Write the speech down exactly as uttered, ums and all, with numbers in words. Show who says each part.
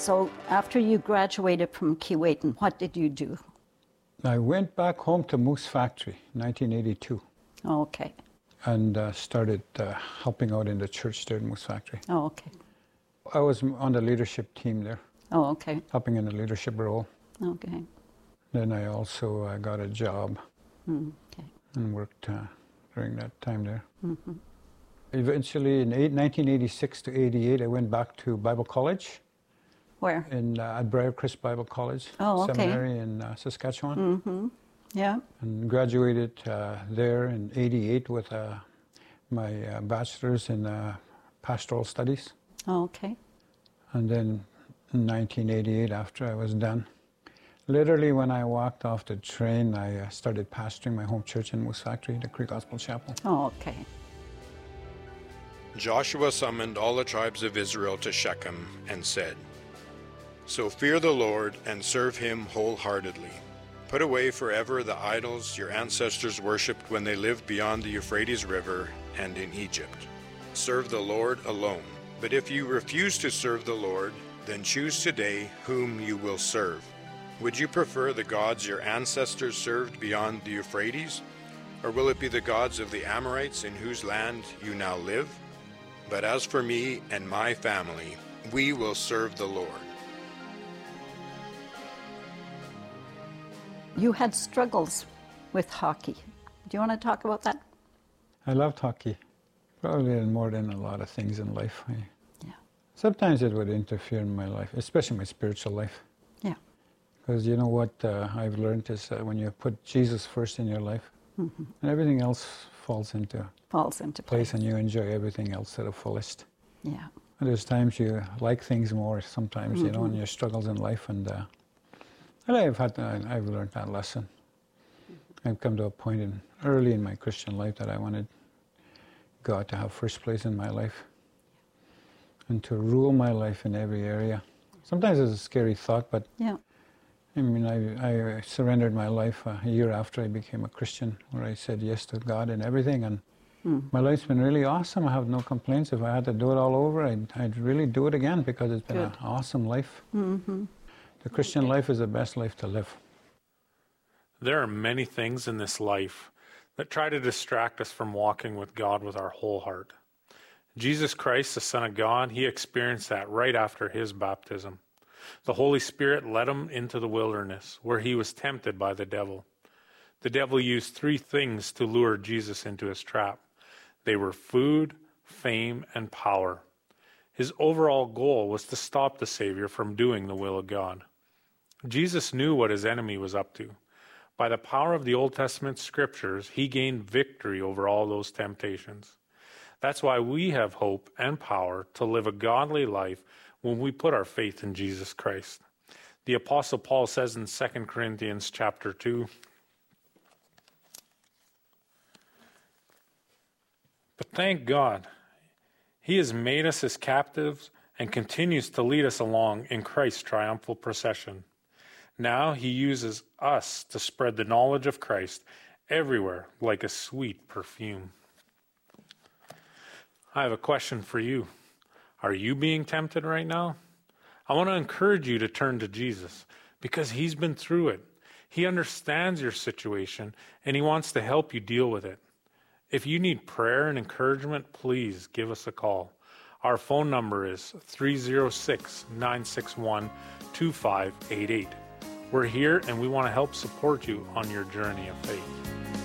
Speaker 1: So after you graduated from Keewatin, what did you do?
Speaker 2: I went back home to Moose Factory in nineteen eighty-two.
Speaker 1: Oh, okay.
Speaker 2: And uh, started uh, helping out in the church there at Moose Factory.
Speaker 1: Oh, okay.
Speaker 2: I was on the leadership team there.
Speaker 1: Oh, okay.
Speaker 2: Helping in the leadership role.
Speaker 1: Okay.
Speaker 2: Then I also uh, got a job
Speaker 1: mm, okay.
Speaker 2: and worked uh, during that time there.
Speaker 1: Mm-hmm.
Speaker 2: Eventually, in eight, nineteen eighty-six to eighty-eight, I went back to Bible College.
Speaker 1: Where?
Speaker 2: In uh, at Briarcrest Bible College
Speaker 1: oh, okay.
Speaker 2: Seminary in uh, Saskatchewan.
Speaker 1: Mm-hmm. Yeah.
Speaker 2: And graduated uh, there in eighty-eight with uh, my uh, bachelor's in uh, pastoral studies.
Speaker 1: Oh, okay.
Speaker 2: And then in nineteen eighty-eight, after I was done, literally when I walked off the train, I uh, started pastoring my home church in Moose Factory, the Cree Gospel Chapel.
Speaker 1: Oh, okay.
Speaker 3: Joshua summoned all the tribes of Israel to Shechem and said, "So fear the Lord and serve him wholeheartedly. Put away forever the idols your ancestors worshipped when they lived beyond the Euphrates River and in Egypt. Serve the Lord alone. But if you refuse to serve the Lord, then choose today whom you will serve. Would you prefer the gods your ancestors served beyond the Euphrates? Or will it be the gods of the Amorites in whose land you now live? But as for me and my family, we will serve the Lord."
Speaker 1: You had struggles with hockey. Do you want to talk about that?
Speaker 2: I loved hockey, probably more than a lot of things in life. I,
Speaker 1: yeah.
Speaker 2: Sometimes it would interfere in my life, especially my spiritual life.
Speaker 1: Yeah.
Speaker 2: Because you know what uh, I've learned is that when you put Jesus first in your life,
Speaker 1: mm-hmm.
Speaker 2: and everything else falls into
Speaker 1: falls into
Speaker 2: place,
Speaker 1: place,
Speaker 2: and you enjoy everything else to the fullest.
Speaker 1: Yeah.
Speaker 2: And there's times you like things more. Sometimes
Speaker 1: mm-hmm.
Speaker 2: you know, in your struggles in life, and uh, and I've had I, I've learned that lesson. Mm-hmm. I've come to a point in early in my Christian life that I wanted God to have first place in my life, and to rule my life in every area. Sometimes it's a scary thought, but
Speaker 1: yeah.
Speaker 2: I mean, I, I surrendered my life a year after I became a Christian, where I said yes to God and everything, and mm. my life's been really awesome. I have no complaints. If I had to do it all over, I'd, I'd really do it again, because it's been Good. An awesome life.
Speaker 1: Mm-hmm.
Speaker 2: The Christian life is the best life to live.
Speaker 4: There are many things in this life that try to distract us from walking with God with our whole heart. Jesus Christ, the Son of God, he experienced that right after his baptism. The Holy Spirit led him into the wilderness, where he was tempted by the devil. The devil used three things to lure Jesus into his trap. They were food, fame, and power. His overall goal was to stop the Savior from doing the will of God. Jesus knew what his enemy was up to. By the power of the Old Testament scriptures, he gained victory over all those temptations. That's why we have hope and power to live a godly life when we put our faith in Jesus Christ. The Apostle Paul says in Second Corinthians chapter two, "But thank God, he has made us his captives and continues to lead us along in Christ's triumphal procession. Now he uses us to spread the knowledge of Christ everywhere like a sweet perfume." I have a question for you. Are you being tempted right now? I want to encourage you to turn to Jesus, because he's been through it. He understands your situation, and he wants to help you deal with it. If you need prayer and encouragement, please give us a call. Our phone number is three oh six, nine six one, two five eight eight. We're here, and we want to help support you on your journey of faith.